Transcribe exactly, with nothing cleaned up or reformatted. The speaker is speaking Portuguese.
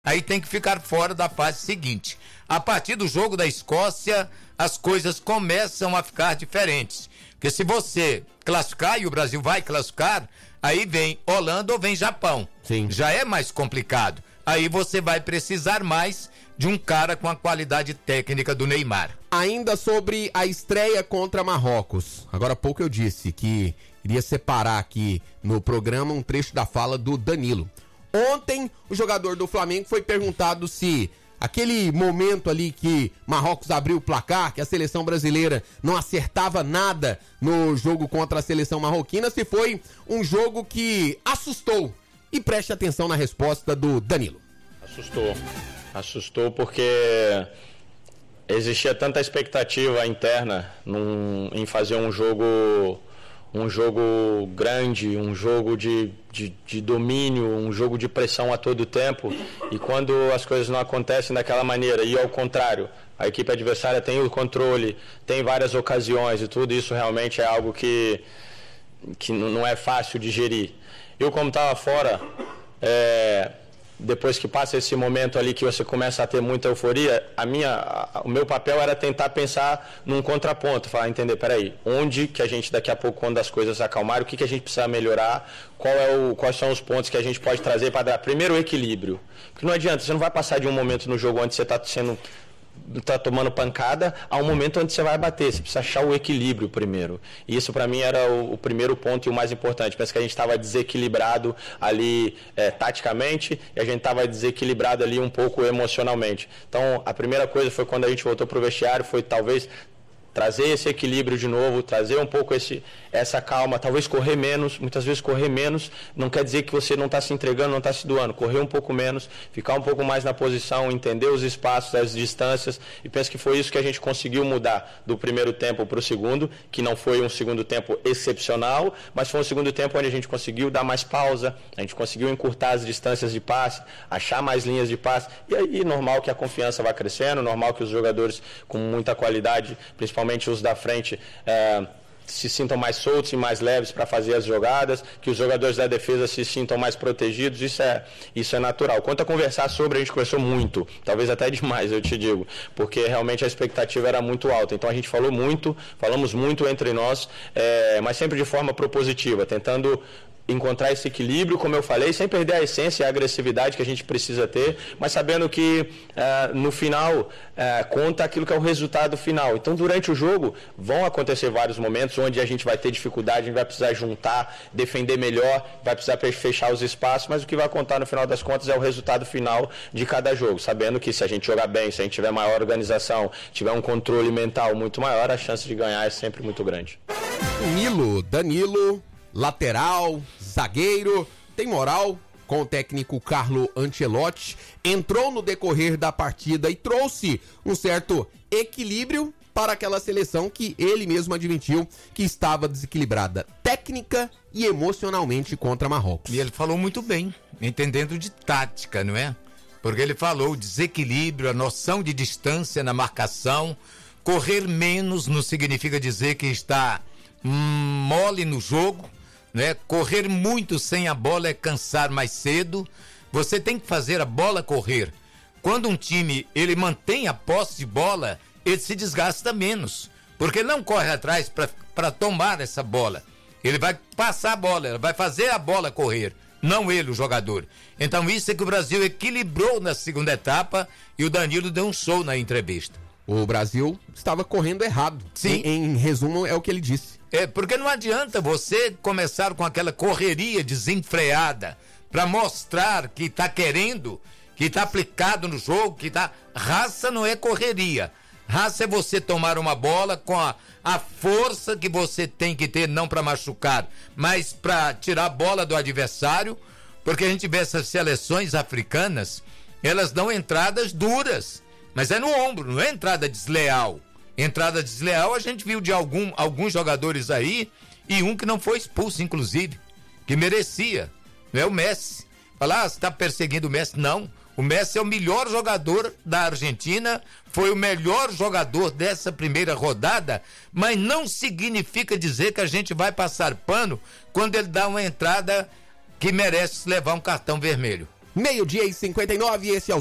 aí tem que ficar fora da fase seguinte. A partir do jogo da Escócia, as coisas começam a ficar diferentes. Porque se você classificar, e o Brasil vai classificar, aí vem Holanda ou vem Japão. Sim. Já é mais complicado. Aí você vai precisar mais de um cara com a qualidade técnica do Neymar. Ainda sobre a estreia contra Marrocos. Agora há pouco eu disse que iria separar aqui no programa um trecho da fala do Danilo. Ontem, o jogador do Flamengo foi perguntado se aquele momento ali que Marrocos abriu o placar, que a seleção brasileira não acertava nada no jogo contra a seleção marroquina, se foi um jogo que assustou. E preste atenção na resposta do Danilo. Assustou. Assustou porque existia tanta expectativa interna num, em fazer um jogo... um jogo grande, um jogo de, de, de domínio, um jogo de pressão a todo tempo, e quando as coisas não acontecem daquela maneira, e ao contrário, a equipe adversária tem o controle, tem várias ocasiões, e tudo isso realmente é algo que, que não é fácil de gerir. Eu, como estava fora, é, depois que passa esse momento ali que você começa a ter muita euforia, a minha, a, o meu papel era tentar pensar num contraponto, falar, entender, peraí, onde que a gente daqui a pouco, quando as coisas acalmarem, o que que a gente precisa melhorar, qual é o, quais são os pontos que a gente pode trazer para dar, primeiro, o equilíbrio. Porque não adianta, você não vai passar de um momento no jogo onde você está sendo... tá tomando pancada, a um momento onde você vai bater, você precisa achar o equilíbrio primeiro, e isso para mim era o, o primeiro ponto e o mais importante. Penso que a gente estava desequilibrado ali é, taticamente, e a gente estava desequilibrado ali um pouco emocionalmente. Então a primeira coisa foi quando a gente voltou para o vestiário, foi talvez trazer esse equilíbrio de novo, trazer um pouco esse, essa calma, talvez correr menos, muitas vezes correr menos não quer dizer que você não está se entregando, não está se doando, correr um pouco menos, ficar um pouco mais na posição, entender os espaços, as distâncias, e penso que foi isso que a gente conseguiu mudar do primeiro tempo para o segundo, que não foi um segundo tempo excepcional, mas foi um segundo tempo onde a gente conseguiu dar mais pausa, a gente conseguiu encurtar as distâncias de passe, achar mais linhas de passe, e aí normal que a confiança vá crescendo, normal que os jogadores com muita qualidade, principalmente principalmente os da frente, é, se sintam mais soltos e mais leves para fazer as jogadas, que os jogadores da defesa se sintam mais protegidos, isso é, isso é natural. Quanto a conversar sobre, a gente conversou muito, talvez até demais, eu te digo, porque realmente a expectativa era muito alta, então a gente falou muito, falamos muito entre nós, é, mas sempre de forma propositiva, tentando encontrar esse equilíbrio, como eu falei, sem perder a essência e a agressividade que a gente precisa ter, mas sabendo que uh, no final uh, conta aquilo que é o resultado final. Então, durante o jogo, vão acontecer vários momentos onde a gente vai ter dificuldade, a gente vai precisar juntar, defender melhor, vai precisar fechar os espaços, mas o que vai contar no final das contas é o resultado final de cada jogo, sabendo que se a gente jogar bem, se a gente tiver maior organização, tiver um controle mental muito maior, a chance de ganhar é sempre muito grande. Nilo, Danilo, lateral, zagueiro, tem moral com o técnico Carlo Ancelotti, entrou no decorrer da partida e trouxe um certo equilíbrio para aquela seleção que ele mesmo admitiu que estava desequilibrada técnica e emocionalmente contra Marrocos. E ele falou muito bem, entendendo de tática, não é? Porque ele falou desequilíbrio, a noção de distância na marcação, correr menos não significa dizer que está hum, mole no jogo, né? Correr muito sem a bola é cansar mais cedo. Você tem que fazer a bola correr. Quando um time ele mantém a posse de bola, ele se desgasta menos, porque ele não corre atrás para tomar essa bola. Ele vai passar a bola, ele vai fazer a bola correr, não ele, o jogador. Então isso é que o Brasil equilibrou na segunda etapa, e o Danilo deu um show na entrevista. O Brasil estava correndo errado. Sim. Em, em resumo, é o que ele disse. É, porque não adianta você começar com aquela correria desenfreada para mostrar que está querendo, que está aplicado no jogo, que tá... Raça não é correria. Raça é você tomar uma bola com a, a força que você tem que ter, não para machucar, mas para tirar a bola do adversário, porque a gente vê essas seleções africanas, elas dão entradas duras, mas é no ombro, não é entrada desleal. Entrada desleal a gente viu de algum, alguns jogadores aí, e um que não foi expulso, inclusive, que merecia, não é o Messi. Falar, ah, você está perseguindo o Messi? Não, o Messi é o melhor jogador da Argentina, foi o melhor jogador dessa primeira rodada, mas não significa dizer que a gente vai passar pano quando ele dá uma entrada que merece levar um cartão vermelho. Meio-dia e cinquenta e nove, esse é o